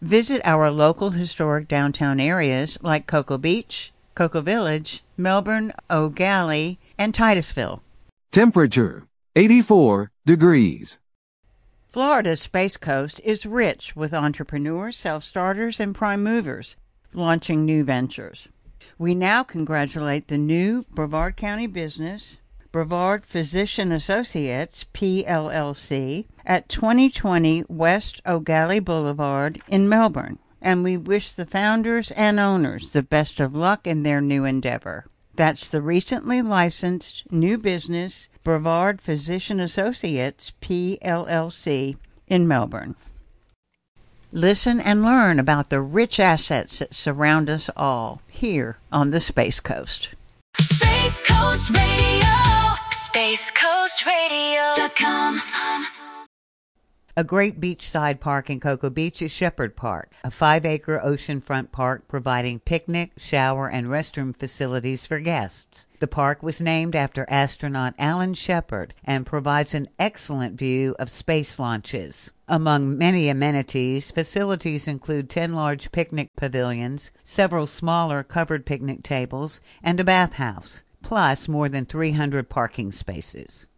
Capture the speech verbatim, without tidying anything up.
Visit our local historic downtown areas like Cocoa Beach, Cocoa Village, Melbourne, O'Galley, and Titusville. Temperature, eighty-four degrees. Florida's Space Coast is rich with entrepreneurs, self-starters, and prime movers launching new ventures. We now congratulate the new Brevard County business, Brevard Physician Associates, P L L C, at twenty twenty West O'Galley Boulevard in Melbourne, and we wish the founders and owners the best of luck in their new endeavor. That's the recently licensed new business, Brevard Physician Associates, P L L C, in Melbourne. Listen and learn about the rich assets that surround us all here on the Space Coast. Space Coast Radio. Space Coast Radio dot com. A great beachside park in Cocoa Beach is Shepherd Park, a five-acre oceanfront park providing picnic, shower, and restroom facilities for guests. The park was named after astronaut Alan Shepard and provides an excellent view of space launches. Among many amenities, facilities include ten large picnic pavilions, several smaller covered picnic tables, and a bathhouse, plus more than three hundred parking spaces.